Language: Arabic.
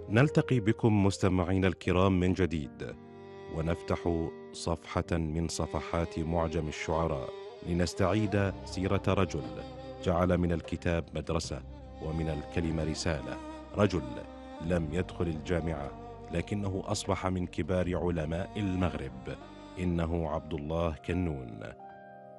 نلتقي بكم مستمعينا الكرام من جديد، ونفتح صفحة من صفحات معجم الشعراء لنستعيد سيرة رجل جعل من الكتاب مدرسة ومن الكلمة رسالة. رجل لم يدخل الجامعة لكنه أصبح من كبار علماء المغرب. إنه عبد الله كنون.